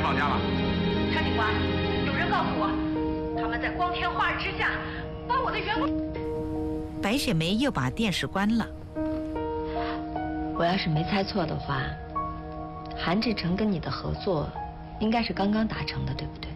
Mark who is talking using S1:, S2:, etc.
S1: 放假了？
S2: 陈警官，有人告诉我，他们在光天化日之下把我的员工。
S3: 白雪梅又把电视关了。
S4: 我要是没猜错的话，韩志成跟你的合作，应该是刚刚达成的，对不对？